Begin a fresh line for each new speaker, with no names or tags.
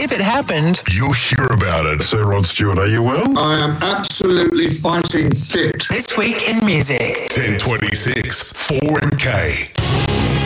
If it happened,
you'll hear about it.
Sir Rod Stewart, are you well?
I am absolutely fighting fit.
This Week in Music.
1026 4MK.